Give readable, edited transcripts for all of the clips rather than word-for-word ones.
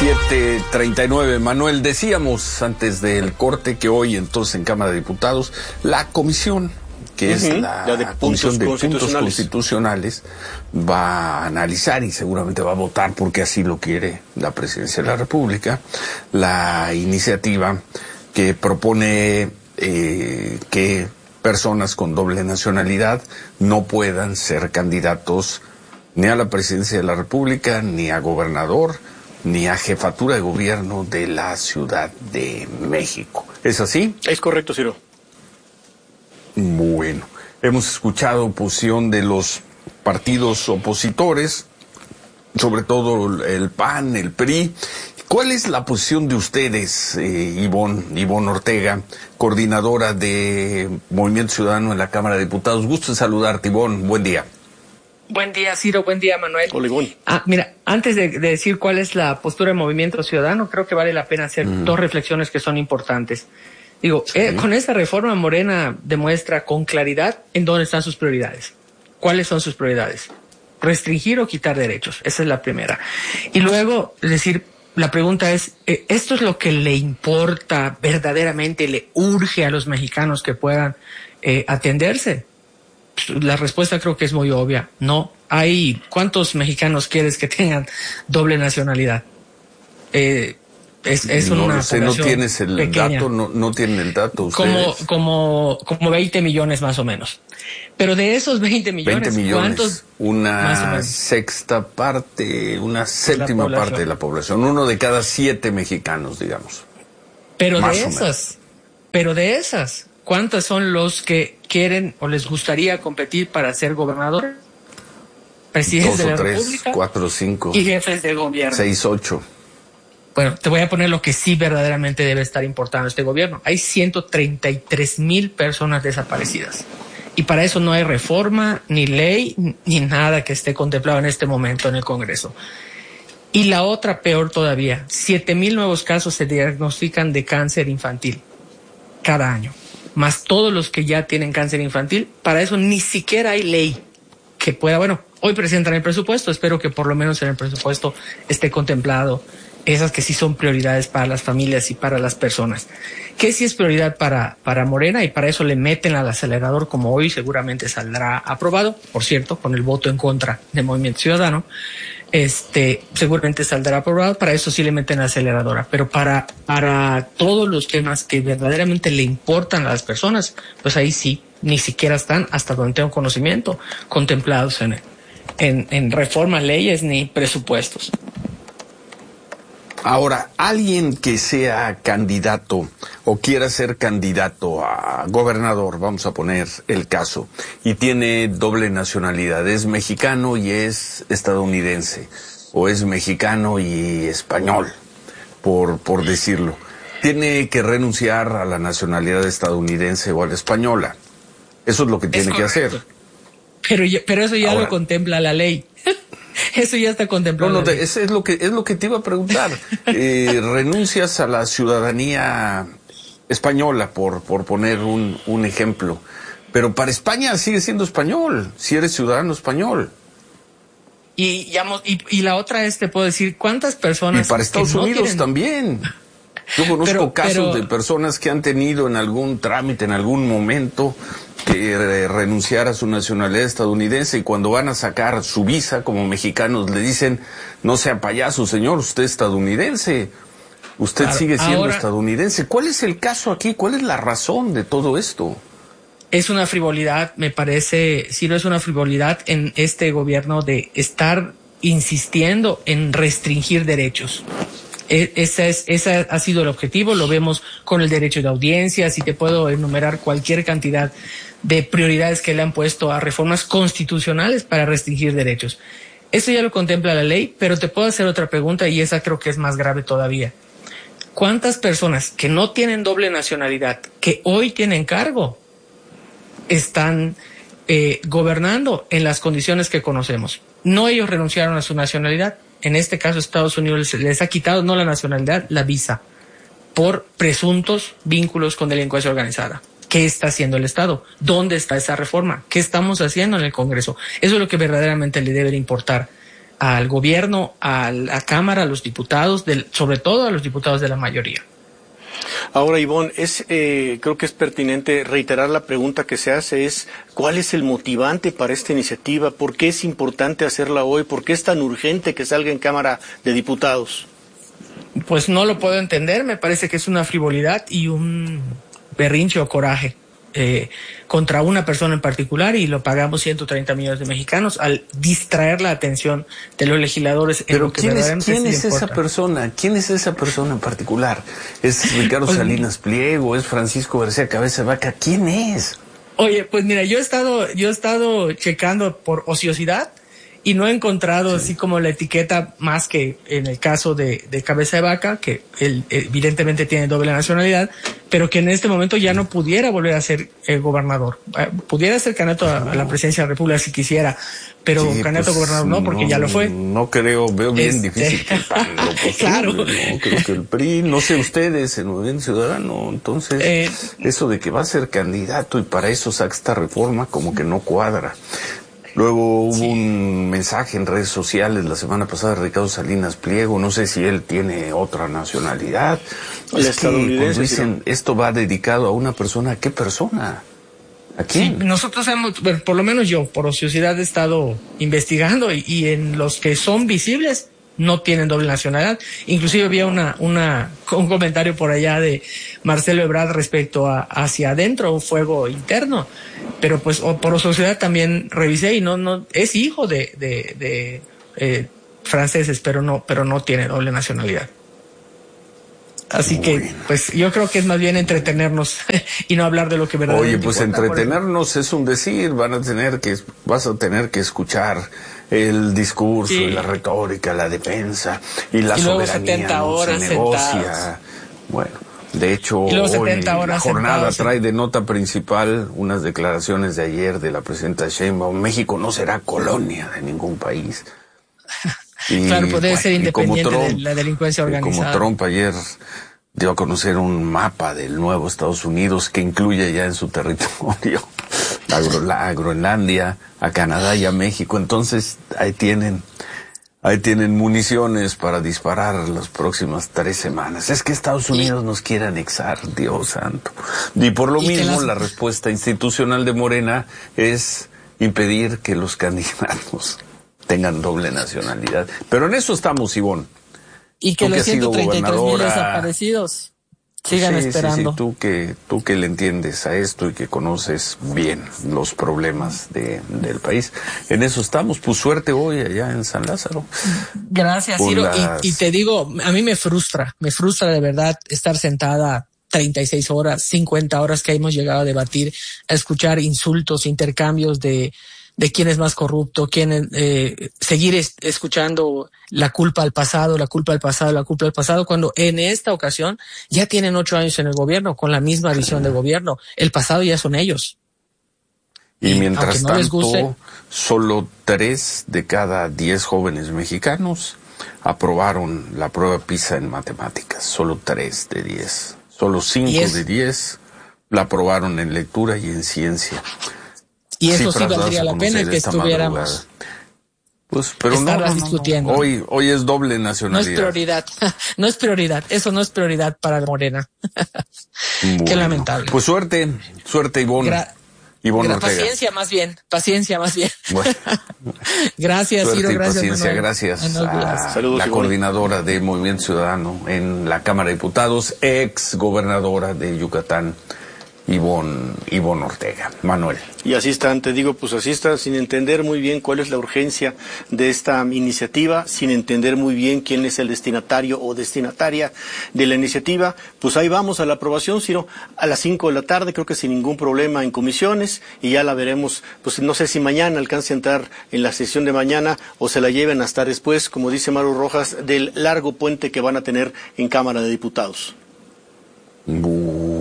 7:39. Manuel, decíamos antes del corte que hoy entonces en Cámara de Diputados la comisión, que es la Comisión de Puntos Constitucionales, va a analizar y seguramente va a votar, porque así lo quiere la Presidencia de la República, la iniciativa que propone que personas con doble nacionalidad no puedan ser candidatos ni a la Presidencia de la República, ni a gobernador, ni a jefatura de gobierno de la Ciudad de México. ¿Es así? Es correcto, Ciro. Bueno, hemos escuchado posición de los partidos opositores, sobre todo el PAN, el PRI. ¿Cuál es la posición de ustedes, Ivonne Ortega, coordinadora de Movimiento Ciudadano en la Cámara de Diputados? Gusto en saludarte, Ivonne. Buen día. Buen día, Ciro. Buen día, Manuel. Hola, Ivonne. Mira, antes de decir cuál es la postura de Movimiento Ciudadano, creo que vale la pena hacer dos reflexiones que son importantes. Digo, con esta reforma Morena demuestra con claridad en dónde están sus prioridades. ¿Cuáles son sus prioridades? Restringir o quitar derechos. Esa es la primera. Y luego, es decir, la pregunta es, ¿esto es lo que le importa verdaderamente, le urge a los mexicanos que puedan atenderse? La respuesta creo que es muy obvia. No. ¿Cuántos mexicanos quieres que tengan doble nacionalidad? Es no una sé, no tienes el pequeña. dato, no tienen el dato ustedes. Como 20 millones más o menos. Pero de esos 20 millones, ¿cuántos? Una sexta parte, una séptima parte de la población. 1 de cada 7 mexicanos, digamos. Pero de esas, ¿cuántas son los que quieren o les gustaría competir para ser gobernador? Presidentes de la República, 4 o 5 y jefes de gobierno. 6, 8. Bueno, te voy a poner lo que sí verdaderamente debe estar importando este gobierno. Hay 133,000 personas desaparecidas. Y para eso no hay reforma, ni ley, ni nada que esté contemplado en este momento en el Congreso. Y la otra, peor todavía, 7,000 nuevos casos se diagnostican de cáncer infantil cada año. Más todos los que ya tienen cáncer infantil. Para eso ni siquiera hay ley que pueda, hoy presentan el presupuesto, espero que por lo menos en el presupuesto esté contemplado esas que sí son prioridades para las familias y para las personas. Que sí es prioridad para Morena, y para eso le meten al acelerador, como hoy seguramente saldrá aprobado, por cierto, con el voto en contra de Movimiento Ciudadano, seguramente saldrá aprobado, para eso sí le meten la aceleradora. Pero para todos los temas que verdaderamente le importan a las personas, pues ahí sí, ni siquiera están, hasta donde tengo conocimiento, contemplados en reformas, leyes ni presupuestos. Ahora, alguien que sea candidato o quiera ser candidato a gobernador, vamos a poner el caso, y tiene doble nacionalidad, es mexicano y es estadounidense, o es mexicano y español, por decirlo, tiene que renunciar a la nacionalidad estadounidense o a la española. Eso es lo que tiene que hacer. Pero eso ya ahora lo contempla la ley. Eso ya está contemplado. No, es lo que te iba a preguntar. Renuncias a la ciudadanía española, por poner un ejemplo. Pero para España sigue siendo español, si eres ciudadano español. Y la otra te puedo decir, ¿cuántas personas? Y para Estados Unidos también. Yo conozco casos de personas que han tenido en algún trámite, en algún momento, que renunciar a su nacionalidad estadounidense, y cuando van a sacar su visa como mexicanos le dicen: no sea payaso, señor, usted es estadounidense, usted sigue siendo estadounidense. ¿Cuál es el caso aquí? ¿Cuál es la razón de todo esto? Es una frivolidad, me parece, si no es una frivolidad en este gobierno de estar insistiendo en restringir derechos. Ese ha sido el objetivo, lo vemos con el derecho de audiencias, y te puedo enumerar cualquier cantidad de prioridades que le han puesto a reformas constitucionales para restringir derechos. Eso ya lo contempla la ley, pero te puedo hacer otra pregunta, y esa creo que es más grave todavía. ¿Cuántas personas que no tienen doble nacionalidad, que hoy tienen cargo, están gobernando en las condiciones que conocemos? No ellos renunciaron a su nacionalidad. En este caso, Estados Unidos les ha quitado no la nacionalidad, la visa, por presuntos vínculos con delincuencia organizada. ¿Qué está haciendo el Estado? ¿Dónde está esa reforma? ¿Qué estamos haciendo en el Congreso? Eso es lo que verdaderamente le debe importar al gobierno, a la Cámara, a los diputados, sobre todo a los diputados de la mayoría. Ahora, Ivonne, creo que es pertinente reiterar la pregunta que se hace, ¿cuál es el motivante para esta iniciativa? ¿Por qué es importante hacerla hoy? ¿Por qué es tan urgente que salga en Cámara de Diputados? Pues no lo puedo entender, me parece que es una frivolidad y un berrinche o coraje contra una persona en particular, y lo pagamos 130 millones de mexicanos al distraer la atención de los legisladores. Pero ¿quién es esa persona? ¿Quién es esa persona en particular? ¿Es Ricardo Salinas Pliego? ¿Es Francisco García Cabeza de Vaca? ¿Quién es? Oye, pues mira, yo he estado checando por ociosidad y no he encontrado así como la etiqueta, más que en el caso de Cabeza de Vaca, que él evidentemente tiene doble nacionalidad, pero que en este momento ya no pudiera volver a ser gobernador. Pudiera ser candidato a la presidencia de la República si quisiera, pero candidato a gobernador no, porque ya lo fue. No creo, veo bien difícil que lo posible, claro. ¿No? Creo que el PRI, no sé ustedes, el Movimiento Ciudadano, entonces eso de que va a ser candidato y para eso saca esta reforma como que no cuadra. Luego hubo un mensaje en redes sociales la semana pasada de Ricardo Salinas Pliego, no sé si él tiene otra nacionalidad. Es que cuando dicen esto va dedicado a una persona, ¿a qué persona? ¿A quién? Sí, nosotros hemos, por lo menos yo, por ociosidad he estado investigando y en los que son visibles no tienen doble nacionalidad. Inclusive había un comentario por allá de Marcelo Ebrard respecto a hacia adentro, un fuego interno, pero pues por sociedad también revisé y no es hijo de franceses, pero no tiene doble nacionalidad. Así que, pues, yo creo que es más bien entretenernos y no hablar de lo que verdaderamente Oye, pues importa, entretenernos es un decir, vas a tener que escuchar el discurso y la retórica, la defensa y la soberanía 70 horas se negocia. Sentados. Bueno, de hecho, hoy la jornada trae de nota principal unas declaraciones de ayer de la presidenta Sheinbaum: México no será colonia de ningún país. Y, claro, puede ser independiente de la delincuencia organizada. Como Trump ayer dio a conocer un mapa del nuevo Estados Unidos que incluye ya en su territorio a Groenlandia, a Canadá y a México. Entonces ahí tienen municiones para disparar las próximas 3 semanas. Es que Estados Unidos nos quiere anexar, Dios santo. Y por lo mismo la respuesta institucional de Morena es impedir que los candidatos tengan doble nacionalidad. Pero en eso estamos, Ivonne. Y que los 133,000 desaparecidos sigan esperando. Sí, tú que le entiendes a esto y que conoces bien los problemas del país. En eso estamos. Pues suerte hoy allá en San Lázaro. Gracias, Ciro. Y te digo, a mí me frustra de verdad estar sentada 36 horas, 50 horas que hemos llegado a debatir, a escuchar insultos, intercambios de quién es más corrupto, seguir escuchando la culpa al pasado, cuando en esta ocasión ya tienen 8 años en el gobierno, con la misma visión de gobierno. El pasado ya son ellos. Y mientras tanto, solo 3 de cada 10 jóvenes mexicanos aprobaron la prueba PISA en matemáticas. Solo 3 de 10. Solo 5 de 10 la aprobaron en lectura y en ciencia. Y eso sí valdría la pena que estuviéramos. Pues, pero no, discutiendo. Hoy es doble nacionalidad. No es prioridad. Eso no es prioridad para Morena. Bueno, qué lamentable. Pues suerte, Ivonne. Ivonne Ortega. Paciencia más bien. Bueno. Gracias, Ciro. Gracias, paciencia, Manuel. Gracias a la coordinadora de Movimiento Ciudadano en la Cámara de Diputados, ex gobernadora de Yucatán, Ivonne Ortega. Manuel. Y así están, te digo, pues así está, sin entender muy bien cuál es la urgencia de esta iniciativa, sin entender muy bien quién es el destinatario o destinataria de la iniciativa, pues ahí vamos a la aprobación, Ciro, a las 5 de la tarde, creo que sin ningún problema en comisiones, y ya la veremos, pues no sé si mañana alcance a entrar en la sesión de mañana o se la lleven hasta después, como dice Maru Rojas, del largo puente que van a tener en Cámara de Diputados.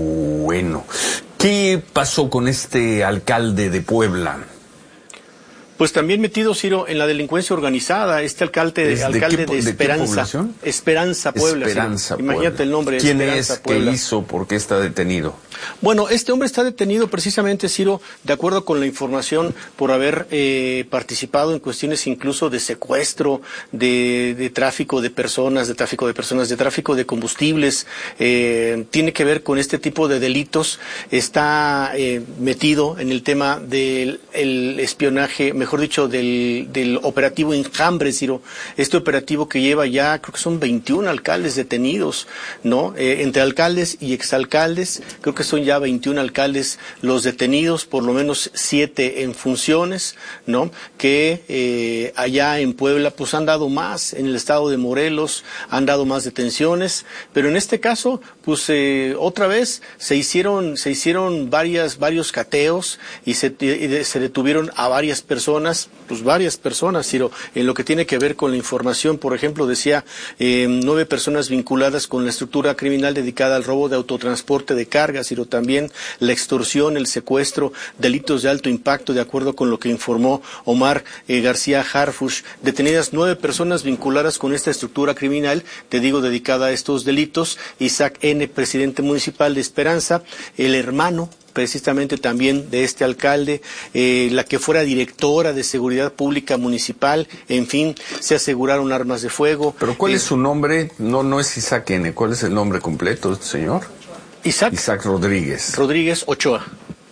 Bueno, ¿qué pasó con este alcalde de Puebla? Pues también metido, Ciro, en la delincuencia organizada, este alcalde de Esperanza. Esperanza, Puebla. Esperanza, Puebla. Imagínate el nombre. ¿Quién es? ¿Qué hizo? ¿Por qué está detenido? Bueno, este hombre está detenido precisamente, Ciro, de acuerdo con la información, por haber participado en cuestiones incluso de secuestro, de tráfico de personas, de tráfico de combustibles. Tiene que ver con este tipo de delitos. Está metido en el tema del espionaje, mejor dicho, del operativo Enjambre, Ciro. Este operativo que lleva ya, creo que son 21 alcaldes detenidos, ¿no? Entre alcaldes y exalcaldes, creo que son ya 21 alcaldes los detenidos, por lo menos 7 en funciones, ¿no? Que allá en Puebla pues han dado más, en el estado de Morelos han dado más detenciones, pero en este caso pues otra vez se hicieron varios cateos y se detuvieron a varias personas, Ciro, en lo que tiene que ver con la información. Por ejemplo, decía 9 personas vinculadas con la estructura criminal dedicada al robo de autotransporte de carga, Ciro, también la extorsión, el secuestro, delitos de alto impacto, de acuerdo con lo que informó Omar García Harfuch. Detenidas 9 personas vinculadas con esta estructura criminal, te digo, dedicada a estos delitos. Isaac N., presidente municipal de Esperanza, el hermano precisamente también de este alcalde, la que fuera directora de Seguridad Pública Municipal, en fin, se aseguraron armas de fuego. ¿Pero cuál es su nombre? No es Isaac N., ¿cuál es el nombre completo de este señor? Isaac Rodríguez. Rodríguez Ochoa.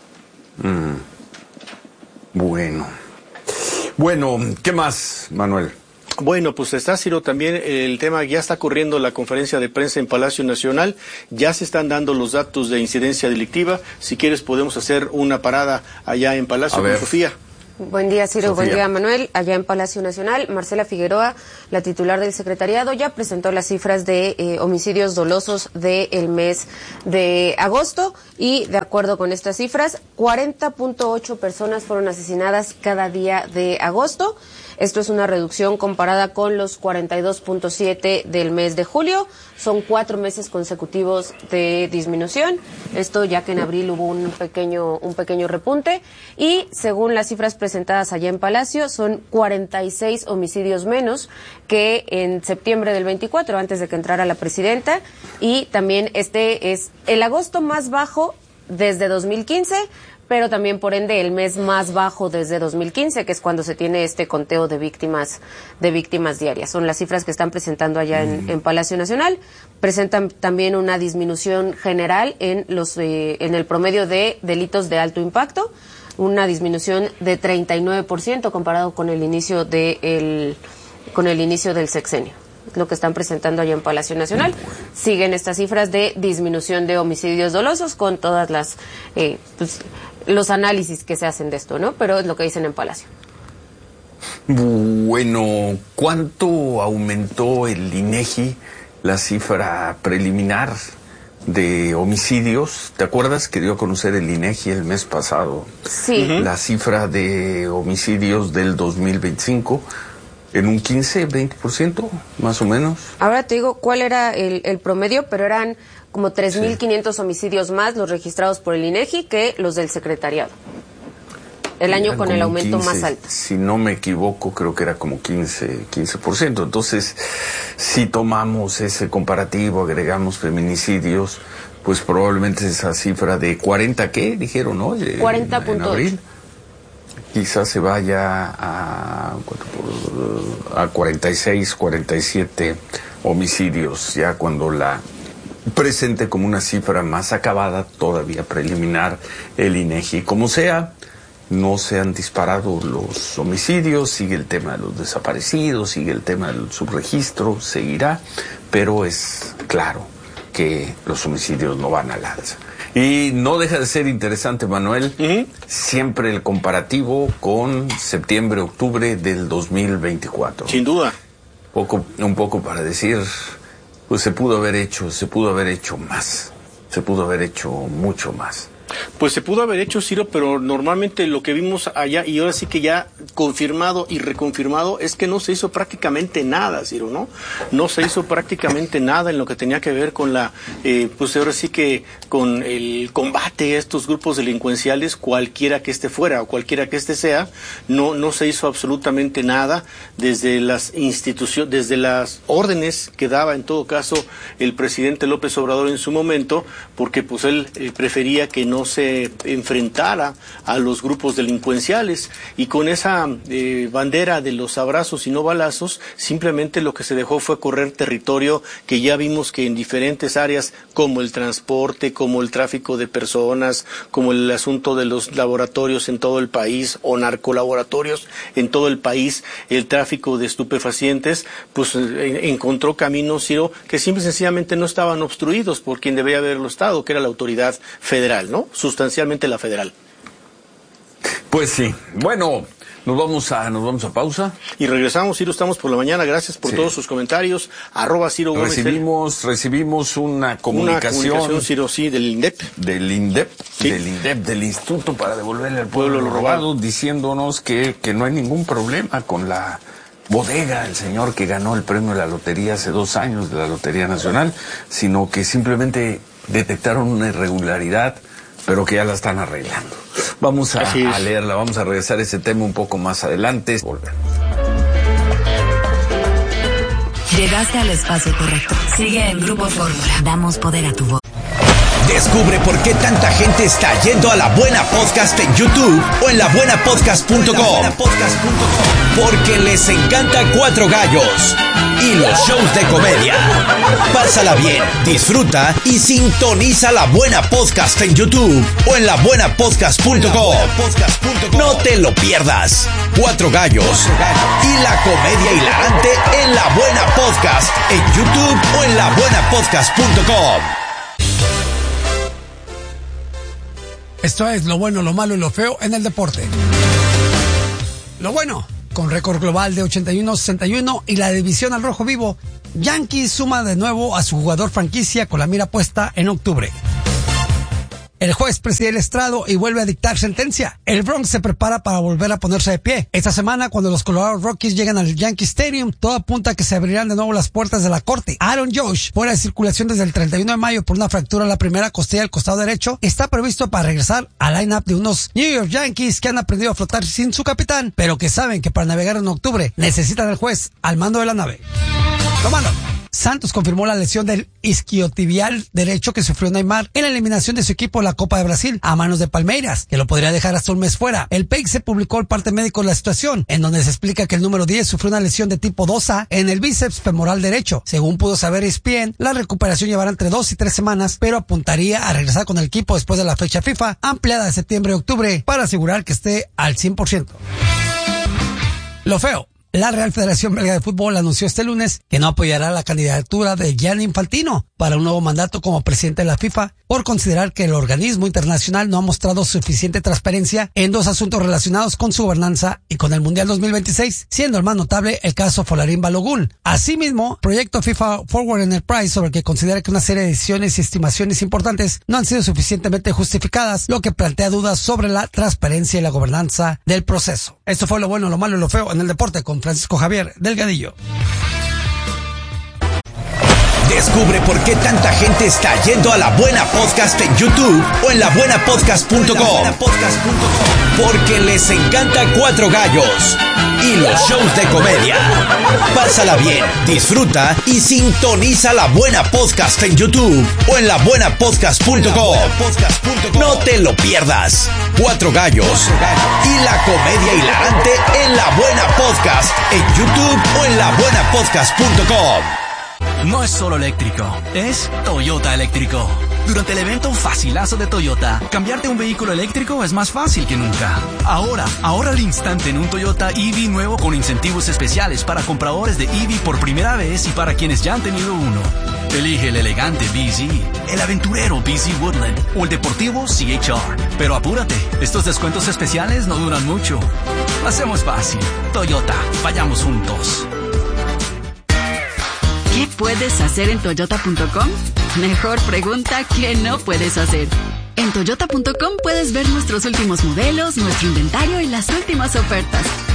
Bueno, ¿qué más, Manuel? Bueno, pues está, Ciro, también el tema, ya está corriendo la conferencia de prensa en Palacio Nacional, ya se están dando los datos de incidencia delictiva. Si quieres podemos hacer una parada allá en Palacio con Sofía. Buen día, Ciro. Buen día, Manuel. Allá en Palacio Nacional, Marcela Figueroa, la titular del secretariado, ya presentó las cifras de homicidios dolosos del mes de agosto y, de acuerdo con estas cifras, 40.8 personas fueron asesinadas cada día de agosto. Esto es una reducción comparada con los 42.7 del mes de julio. Son 4 meses consecutivos de disminución. Esto ya que en abril hubo un pequeño repunte. Y según las cifras presentadas allá en Palacio, son 46 homicidios menos que en septiembre del 24, antes de que entrara la presidenta. Y también este es el agosto más bajo desde 2015, pero también, por ende, el mes más bajo desde 2015, que es cuando se tiene este conteo de víctimas diarias. Son las cifras que están presentando allá en Palacio Nacional. Presentan también una disminución general en el promedio de delitos de alto impacto, una disminución de 39% comparado con el inicio del sexenio. Lo que están presentando allá en Palacio Nacional. Siguen estas cifras de disminución de homicidios dolosos con todas las los análisis que se hacen de esto, ¿no? Pero es lo que dicen en Palacio. Bueno, ¿cuánto aumentó el INEGI la cifra preliminar de homicidios? ¿Te acuerdas que dio a conocer el INEGI el mes pasado? Sí. La cifra de homicidios del 2025 en un 15-20%, más o menos. Ahora te digo cuál era el promedio, pero eran como 3.500 homicidios más los registrados por el INEGI que los del secretariado. El año con el aumento 15, más alto. Si no me equivoco, creo que era como 15%. Entonces, si tomamos ese comparativo, agregamos feminicidios, pues probablemente esa cifra de 40, ¿qué? Dijeron, ¿no? 40.8. Quizás se vaya a 46, 47 homicidios, ya cuando la presente como una cifra más acabada, todavía preliminar, el INEGI. Como sea, no se han disparado los homicidios, sigue el tema de los desaparecidos, sigue el tema del subregistro, seguirá, pero es claro que los homicidios no van al alza. Y no deja de ser interesante, Manuel, siempre el comparativo con septiembre-octubre del 2024. Sin duda. Un poco para decir, pues se pudo haber hecho más, se pudo haber hecho mucho más. Pues se pudo haber hecho, Ciro, pero normalmente lo que vimos allá, y ahora sí que ya confirmado y reconfirmado, es que no se hizo prácticamente nada, Ciro, ¿no? No se hizo prácticamente nada en lo que tenía que ver con pues ahora sí que con el combate a estos grupos delincuenciales, cualquiera que este fuera o cualquiera que este sea, no se hizo absolutamente nada desde las instituciones, desde las órdenes que daba en todo caso el presidente López Obrador en su momento, porque pues él prefería que no se enfrentara a los grupos delincuenciales, y con esa bandera de los abrazos y no balazos, simplemente lo que se dejó fue correr territorio que ya vimos que en diferentes áreas, como el transporte, como el tráfico de personas, como el asunto de los laboratorios en todo el país o narcolaboratorios en todo el país, el tráfico de estupefacientes, pues encontró caminos, Ciro, que simple y sencillamente no estaban obstruidos por quien debía haberlo estado, que era la autoridad federal, ¿no? Sustancialmente la federal. Pues sí. Bueno, nos vamos a pausa. Y regresamos, Ciro, estamos por la mañana. Gracias por todos sus comentarios. @Ciro Gómez. Recibimos una comunicación, Ciro, sí, del INDEP. Del Instituto para Devolverle al Pueblo lo Robado, diciéndonos que no hay ningún problema con la bodega, el señor que ganó el premio de la lotería hace 2 años de la Lotería Nacional, sino que simplemente detectaron una irregularidad, pero que ya la están arreglando. Vamos a leerla, vamos a regresar a ese tema un poco más adelante. Volvemos. Llegaste al espacio correcto. Sigue en Grupo Fórmula. Damos poder a tu voz. Descubre por qué tanta gente está yendo a La Buena Podcast en YouTube o en labuenapodcast.com. Porque les encanta Cuatro Gallos y los shows de comedia. Pásala bien, disfruta y sintoniza La Buena Podcast en YouTube o en labuenapodcast.com. No te lo pierdas. Cuatro Gallos y la comedia hilarante en La Buena Podcast en YouTube o en labuenapodcast.com. Esto es lo bueno, lo malo y lo feo en el deporte. Lo bueno, con récord global de 81-61 y la división al rojo vivo, Yankees suma de nuevo a su jugador franquicia con la mira puesta en octubre. El juez preside el estrado y vuelve a dictar sentencia. El Bronx se prepara para volver a ponerse de pie. Esta semana, cuando los Colorado Rockies llegan al Yankee Stadium, todo apunta a que se abrirán de nuevo las puertas de la corte. Aaron Judge, fuera de circulación desde el 31 de mayo por una fractura en la primera costilla del costado derecho, está previsto para regresar al line-up de unos New York Yankees que han aprendido a flotar sin su capitán, pero que saben que para navegar en octubre necesitan al juez al mando de la nave. Lo malo. Santos confirmó la lesión del isquiotibial derecho que sufrió Neymar en la eliminación de su equipo en la Copa de Brasil a manos de Palmeiras, que lo podría dejar hasta un mes fuera. El PEC publicó el parte médico de la situación, en donde se explica que el número 10 sufrió una lesión de tipo 2A en el bíceps femoral derecho. Según pudo saber ESPN, la recuperación llevará entre 2 y 3 semanas, pero apuntaría a regresar con el equipo después de la fecha FIFA, ampliada de septiembre y octubre, para asegurar que esté al 100%. Lo feo. La Real Federación Belga de Fútbol anunció este lunes que no apoyará la candidatura de Gianni Infantino para un nuevo mandato como presidente de la FIFA por considerar que el organismo internacional no ha mostrado suficiente transparencia en 2 asuntos relacionados con su gobernanza y con el Mundial 2026, siendo el más notable el caso Folarin Balogun. Asimismo, proyecto FIFA Forward Enterprise sobre el que considera que una serie de decisiones y estimaciones importantes no han sido suficientemente justificadas, lo que plantea dudas sobre la transparencia y la gobernanza del proceso. Esto fue lo bueno, lo malo y lo feo en el deporte con Francisco Javier Delgadillo. Descubre por qué tanta gente está yendo a La Buena Podcast en YouTube o en labuenapodcast.com. Porque les encanta Cuatro Gallos y los shows de comedia. Pásala bien, disfruta y sintoniza La Buena Podcast en YouTube o en labuenapodcast.com. No te lo pierdas. Cuatro Gallos y la comedia hilarante en La Buena Podcast en YouTube o en labuenapodcast.com. No es solo eléctrico, es Toyota eléctrico. Durante el evento Facilazo de Toyota, cambiarte un vehículo eléctrico es más fácil que nunca. Ahora, ahorra al instante en un Toyota EV nuevo con incentivos especiales para compradores de EV por primera vez y para quienes ya han tenido uno. Elige el elegante BZ, el aventurero BZ Woodland o el deportivo CHR. Pero apúrate, estos descuentos especiales no duran mucho. Lo hacemos fácil. Toyota, vayamos juntos. ¿Qué puedes hacer en Toyota.com? Mejor pregunta, ¿qué no puedes hacer? En toyota.com puedes ver nuestros últimos modelos, nuestro inventario y las últimas ofertas.